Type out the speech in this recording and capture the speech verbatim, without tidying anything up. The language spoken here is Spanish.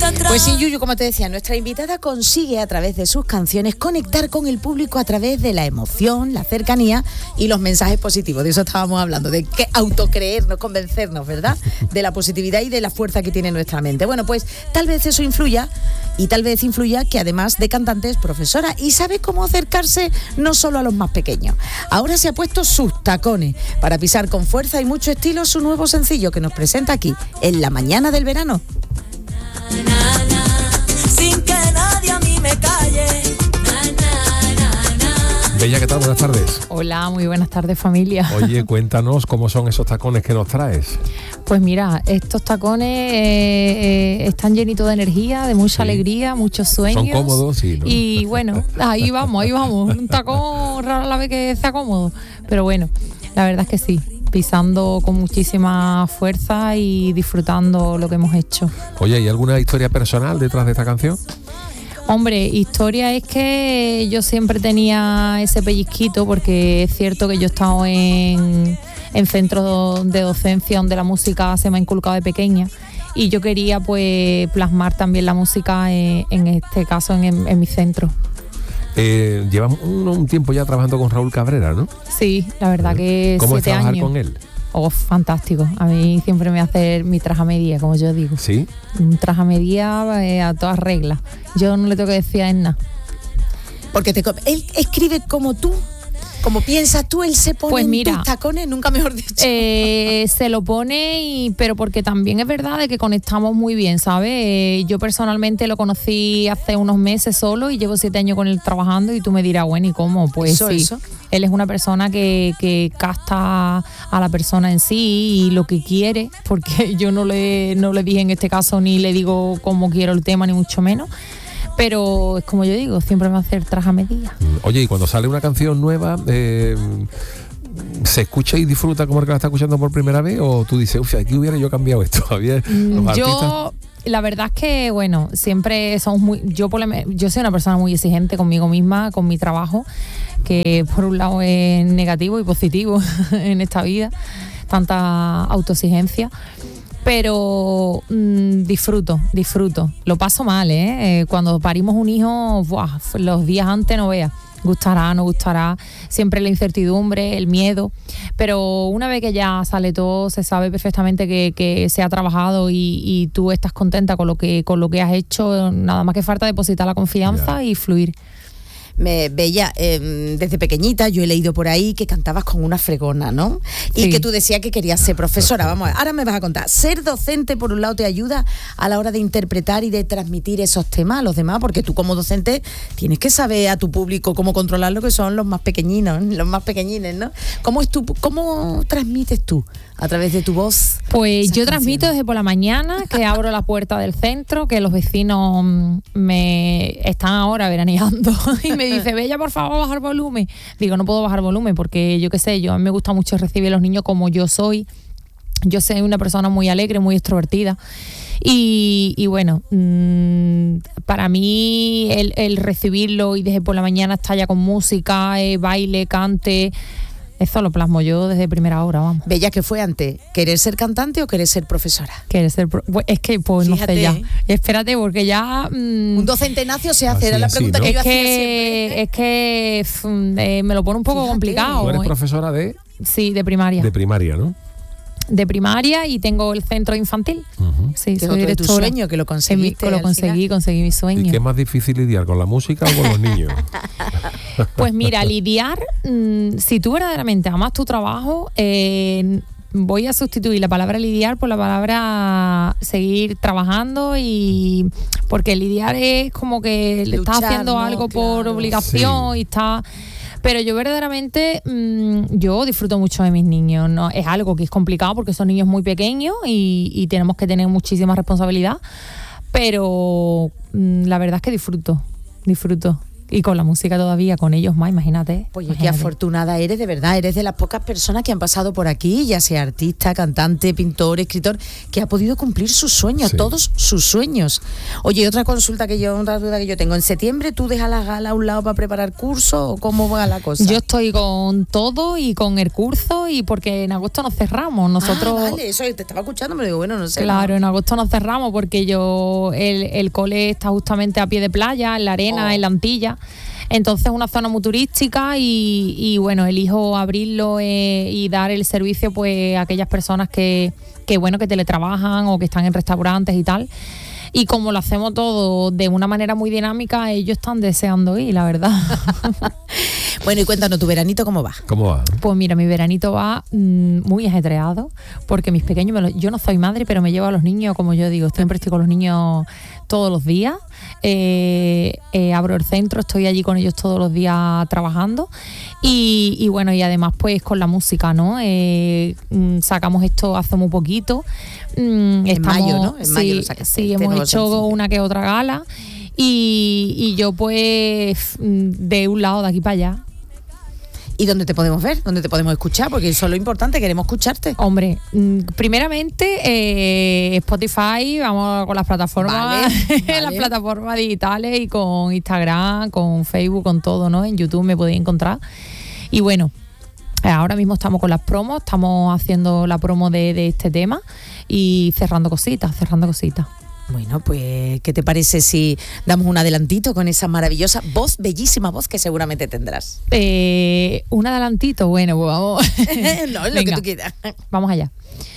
Pues sí, Yuyu, como te decía, nuestra invitada consigue a través de sus canciones conectar con el público a través de la emoción, la cercanía y los mensajes positivos. De eso estábamos hablando, de que autocreernos, convencernos, ¿verdad? De la positividad y de la fuerza que tiene nuestra mente. Bueno, pues tal vez eso influya y tal vez influya que además de cantante es profesora y sabe cómo acercarse no solo a los más pequeños. Ahora se ha puesto sus tacones para pisar con fuerza y mucho estilo su nuevo sencillo que nos presenta aquí en la mañana del verano. Na, na, sin que nadie a mí me calle. Na, na, na, na. Bella, ¿qué tal? Buenas tardes. Hola, muy buenas tardes, familia. Oye, cuéntanos cómo son esos tacones que nos traes. Pues mira, estos tacones eh, eh, están llenitos de energía, de mucha sí. alegría, muchos sueños. Son cómodos, sí, ¿no? Y bueno, ahí vamos, ahí vamos. Un tacón raro a la vez que sea cómodo. Pero bueno, la verdad es que sí. Pisando con muchísima fuerza y disfrutando lo que hemos hecho. Oye, ¿hay alguna historia personal detrás de esta canción? Hombre, historia es que yo siempre tenía ese pellizquito porque es cierto que yo he estado en, en centros de docencia donde la música se me ha inculcado de pequeña y yo quería pues plasmar también la música en, en este caso en, en, en mi centro. Eh, llevamos un, un tiempo ya trabajando con Raúl Cabrera, ¿no? Sí, la verdad que ¿Cómo siete es trabajar años. con él? Oh, fantástico. A mí siempre me hace mi traje a medida, como yo digo. ¿Sí? Un traje a medida eh, a todas reglas. Yo no le tengo que decir a él nada. Porque te, él escribe como tú. Como piensas tú, él se pone pues mira, en tus tacones, nunca mejor dicho. Eh, se lo pone, y, pero porque también es verdad de que conectamos muy bien, ¿sabes? Eh, yo personalmente lo conocí hace unos meses solo y llevo siete años con él trabajando y tú me dirás, bueno, ¿y cómo? Pues eso, sí, eso. Él es una persona que, que capta a la persona en sí y lo que quiere, porque yo no le, no le dije en este caso ni le digo cómo quiero el tema, ni mucho menos. Pero es como yo digo, siempre me va a hacer traje a medida. Oye, y cuando sale una canción nueva, eh, ¿se escucha y disfruta como el que la está escuchando por primera vez? ¿O tú dices, uff, aquí hubiera yo cambiado esto? Yo, artistas... la verdad es que, bueno, siempre somos muy... Yo, por la, yo soy una persona muy exigente conmigo misma, con mi trabajo, que por un lado es negativo y positivo en esta vida, tanta autoexigencia. Pero mmm, disfruto, disfruto. Lo paso mal, ¿eh? eh cuando parimos un hijo, ¡buah! Los días antes no veas. Gustará, no gustará. Siempre la incertidumbre, el miedo. Pero una vez que ya sale todo, se sabe perfectamente que, que se ha trabajado y, y tú estás contenta con lo que, con lo que has hecho. Nada más que falta depositar la confianza yeah. y fluir. Me, Bella, eh, desde pequeñita yo he leído por ahí que cantabas con una fregona, ¿no? Y sí. que tú decías que querías ser profesora. Vamos, ahora me vas a contar. Ser docente, por un lado, te ayuda a la hora de interpretar y de transmitir esos temas a los demás, porque tú como docente tienes que saber a tu público cómo controlar lo que son los más pequeñinos, los más pequeñines, ¿no? ¿Cómo es tu, cómo transmites tú a través de tu voz? Pues yo transmito desde por la mañana, que abro la puerta del centro, que los vecinos me están ahora veraneando y me dice, Bella, por favor, bajar volumen. Digo, no puedo bajar volumen porque yo qué sé, yo a mí me gusta mucho recibir a los niños como yo soy. Yo soy una persona muy alegre, muy extrovertida. Y, y bueno, mmm, para mí el, el recibirlo y desde por la mañana estar ya con música, eh, baile, cante... Eso lo plasmo yo desde primera hora, vamos. Bella, ¿qué fue antes? ¿Querer ser cantante o querer ser profesora? Querer ser pro- es que, pues, Fíjate, no sé ya. ¿eh? Espérate, porque ya... Mmm, un docente nacio se hace, era la pregunta así, ¿no? que yo es hacía que, siempre. Es que f- eh, me lo pone un poco Fíjate. complicado. ¿Tú eres profesora de...? Sí, de primaria. De primaria, ¿no? De primaria y tengo el centro infantil. Uh-huh. Sí, soy directora. De tu sueño, que lo conseguiste. Que lo conseguí, final. conseguí mi sueño. ¿Y qué es más difícil lidiar, con la música o con los niños? Pues mira, lidiar, mmm, si tú verdaderamente amas tu trabajo, eh, voy a sustituir la palabra lidiar por la palabra seguir trabajando, y porque lidiar es como que le Luchar, estás haciendo ¿no? algo Claro. por obligación sí. y está... Pero yo verdaderamente, mmm, yo disfruto mucho de mis niños, ¿no? Es algo que es complicado porque son niños muy pequeños y, y tenemos que tener muchísima responsabilidad, pero mmm, la verdad es que disfruto, disfruto. y con la música todavía, con ellos más, imagínate. Pues imagínate. qué afortunada eres, de verdad, eres de las pocas personas que han pasado por aquí, ya sea artista, cantante, pintor, escritor, que ha podido cumplir sus sueños, Sí. todos sus sueños. Oye, otra consulta que yo, otra duda que yo tengo, ¿en septiembre tú dejas la gala a un lado para preparar curso o cómo va la cosa? Yo estoy con todo y con el curso, y porque en agosto nos cerramos. Nosotros, Ah, vale, eso te estaba escuchando, pero digo, bueno, no sé. claro, en agosto nos cerramos porque yo el, el cole está justamente a pie de playa, en la arena, Oh. en la Antilla. Entonces es una zona muy turística y, y bueno, elijo abrirlo eh, y dar el servicio pues a aquellas personas que, que bueno, que teletrabajan o que están en restaurantes y tal. Y como lo hacemos todo de una manera muy dinámica, ellos están deseando ir, la verdad. Bueno, y cuéntanos, ¿tu veranito cómo va? ¿Cómo va? Pues mira, mi veranito va mmm, muy ajetreado, porque mis pequeños, me lo, yo no soy madre, pero me llevo a los niños, como yo digo, siempre estoy con los niños todos los días. Eh, eh, abro el centro, estoy allí con ellos todos los días trabajando. Y, y bueno, y además pues con la música, ¿no? Eh, mm, sacamos esto hace muy poquito. Mm, En mayo, ¿no? En sí, mayo lo sacaste, sí, este hemos nuevo hecho sencillo. una que otra gala. Y, y yo pues mm, de un lado de aquí para allá. ¿Y dónde te podemos ver? ¿Dónde te podemos escuchar? Porque eso es lo importante, queremos escucharte. Hombre, mm, primeramente eh, Spotify, vamos con las plataformas, Vale, vale. las plataformas digitales y con Instagram, con Facebook, con todo, ¿no? En YouTube me podéis encontrar. Y bueno, ahora mismo estamos con las promos, estamos haciendo la promo de, de este tema y cerrando cositas, cerrando cositas. Bueno, pues, ¿qué te parece si damos un adelantito con esa maravillosa voz, bellísima voz que seguramente tendrás? Eh, un adelantito, bueno, pues vamos. No, es lo Venga, que tú quieras. vamos allá.